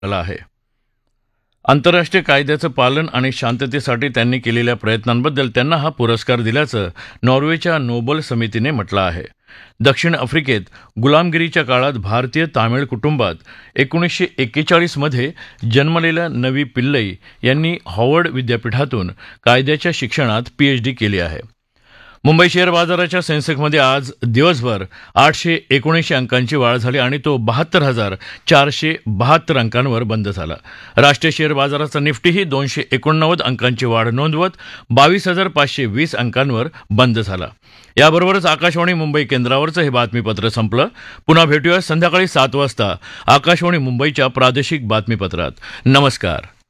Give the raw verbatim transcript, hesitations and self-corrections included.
आला आहे. आंतरराष्ट्रीय कायद्याचं पालन आणि शांततेसाठी त्यांनी केलेल्या प्रयत्नांबद्दल त्यांना हा पुरस्कार दिल्याचं नॉर्वेच्या नोबल समितीने म्हटलं आहे. दक्षिण आफ्रिकेत गुलामगिरीच्या काळात भारतीय तामिळ कुटुंबात एकोणीसशे एक्केचाळीसमध्ये जन्मलेल्या नवी पिल्लई यांनी हॉवर्ड विद्यापीठातून कायद्याच्या शिक्षणात पीएचडी केली आहे. मुंबई शेअर बाजाराच्या सेन्सेक्समध्ये आज दिवसभर आठशे एकोणऐंशी अंकांची वाढ झाली आणि तो बहात्तर हजार चारशे बहात्तर अंकांवर बंद झाला. राष्ट्रीय शेअर बाजाराचा निफ्टीही दोनशे एकोणनव्वद अंकांची वाढ नोंदवत बावीस हजार पाचशे वीस अंकांवर बंद झाला. याबरोबरच आकाशवाणी मुंबई केंद्रावरचं हे बातमीपत्र संपलं. पुन्हा भेटूया संध्याकाळी सात वाजता आकाशवाणी मुंबईच्या प्रादेशिक बातमीपत्रात. नमस्कार.